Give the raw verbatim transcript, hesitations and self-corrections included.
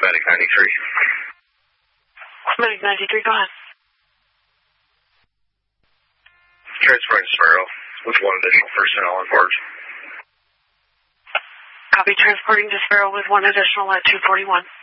Medic ninety-three. Medic ninety-three, go ahead. Transferring to Sparrow with one additional personnel on board. Copy, transporting to Sparrow with one additional at two forty-one.